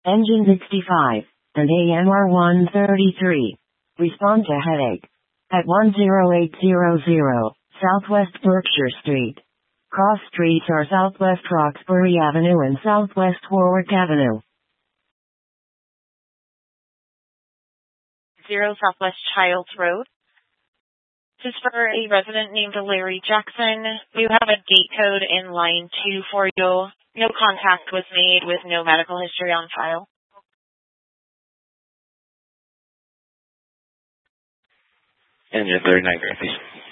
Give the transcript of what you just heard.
Engine 65, and AMR 133. Respond to headache. At 10800 Southwest Berkshire Street. Cross streets are Southwest Roxbury Avenue and Southwest Warwick Avenue. 0 Southwest Childs Road. This is for a resident named Larry Jackson. We have a gate code in line 2 for you. No contact was made with no medical history on file. Engine 39 Grand, please.